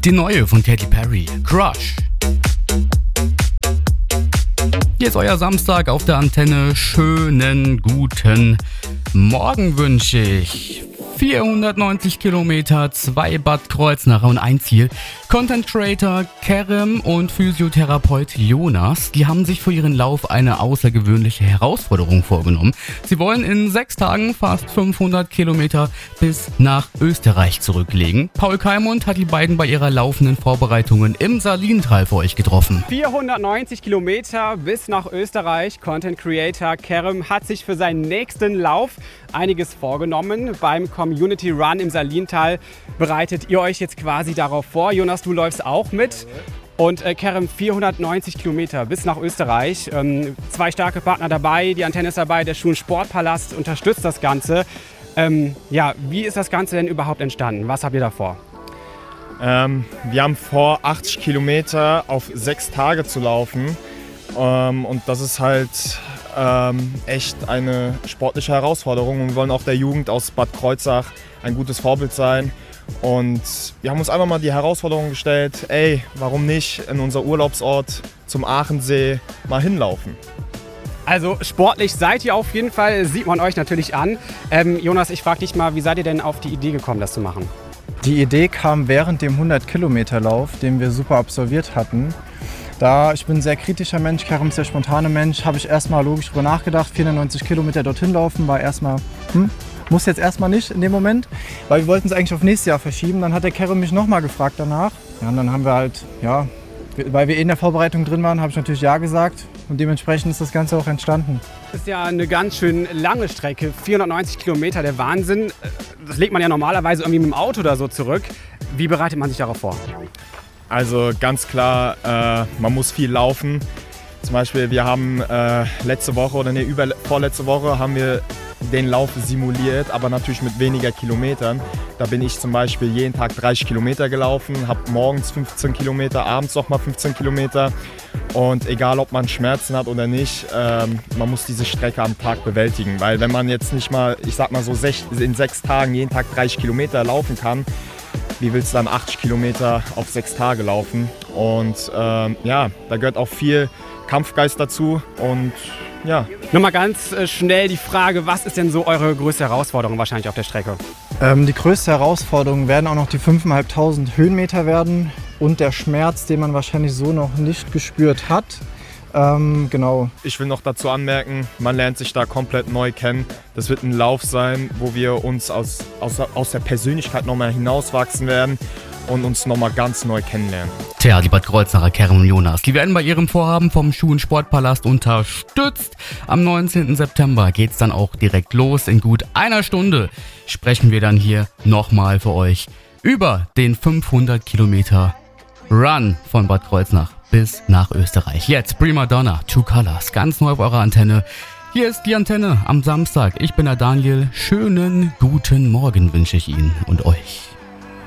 Die neue von Katy Perry, Crush. Hier ist euer Samstag auf der Antenne. Schönen guten Morgen wünsche ich. 490 Kilometer, 2 Bad Kreuznacher und ein Ziel. Content Creator Kerem und Physiotherapeut Jonas, die haben sich für ihren Lauf eine außergewöhnliche Herausforderung vorgenommen. Sie wollen in 6 Tagen fast 500 Kilometer bis nach Österreich zurücklegen. Paul Keimund hat die beiden bei ihrer laufenden Vorbereitungen im Salintal für euch getroffen. 490 Kilometer bis nach Österreich. Content Creator Kerem hat sich für seinen nächsten Lauf einiges vorgenommen. Beim Community Run im Salintal bereitet ihr euch jetzt quasi darauf vor. Jonas, du läufst auch mit. Und Kerem, 490 Kilometer bis nach Österreich. 2 starke Partner dabei, die Antenne ist dabei, der Schulen Sportpalast unterstützt das Ganze. Wie ist das Ganze denn überhaupt entstanden? Was habt ihr da vor? Wir haben vor, 80 Kilometer auf 6 Tage zu laufen. Und das ist halt echt eine sportliche Herausforderung. Und wir wollen auch der Jugend aus Bad Kreuznach ein gutes Vorbild sein. Und wir haben uns einfach mal die Herausforderung gestellt, warum nicht in unser Urlaubsort zum Aachensee mal hinlaufen? Also sportlich seid ihr auf jeden Fall, sieht man euch natürlich an. Jonas, ich frage dich mal, wie seid ihr denn auf die Idee gekommen, das zu machen? Die Idee kam während dem 100-Kilometer-Lauf, den wir super absolviert hatten. Da ich bin ein sehr kritischer Mensch, Kerem ist der spontane Mensch, habe ich erstmal logisch drüber nachgedacht. 490 Kilometer dorthin laufen war erstmal, muss jetzt erstmal nicht in dem Moment, weil wir wollten es eigentlich auf nächstes Jahr verschieben. Dann hat der Kerem mich nochmal gefragt danach. Ja, und dann haben wir halt, weil wir in der Vorbereitung drin waren, habe ich natürlich ja gesagt. Und dementsprechend ist das Ganze auch entstanden. Das ist ja eine ganz schön lange Strecke, 490 Kilometer, der Wahnsinn. Das legt man ja normalerweise irgendwie mit dem Auto oder so zurück. Wie bereitet man sich darauf vor? Also ganz klar, man muss viel laufen. Zum Beispiel, wir haben vorletzte Woche haben wir den Lauf simuliert, aber natürlich mit weniger Kilometern. Da bin ich zum Beispiel jeden Tag 30 Kilometer gelaufen, habe morgens 15 Kilometer, abends nochmal 15 Kilometer. Und egal, ob man Schmerzen hat oder nicht, man muss diese Strecke am Tag bewältigen. Weil wenn man jetzt nicht mal, ich sag mal so in 6 Tagen jeden Tag 30 Kilometer laufen kann, wie willst du dann 80 Kilometer auf 6 Tage laufen? Und da gehört auch viel Kampfgeist dazu. Und ja. Nochmal ganz schnell die Frage, was ist denn so eure größte Herausforderung wahrscheinlich auf der Strecke? Die größte Herausforderung werden auch noch die 5.500 Höhenmeter werden und der Schmerz, den man wahrscheinlich so noch nicht gespürt hat. Genau. Ich will noch dazu anmerken, man lernt sich da komplett neu kennen. Das wird ein Lauf sein, wo wir uns aus der Persönlichkeit nochmal hinauswachsen werden und uns nochmal ganz neu kennenlernen. Tja, die Bad Kreuznacher Kerem und Jonas, die werden bei ihrem Vorhaben vom Schulen Sportpalast unterstützt. Am 19. September geht's dann auch direkt los. In gut einer Stunde sprechen wir dann hier nochmal für euch über den 500 Kilometer Run von Bad Kreuznach bis nach Österreich. Jetzt Prima Donna, Two Colors, ganz neu auf eurer Antenne. Hier ist die Antenne am Samstag. Ich bin der Daniel. Schönen guten Morgen wünsche ich Ihnen und euch.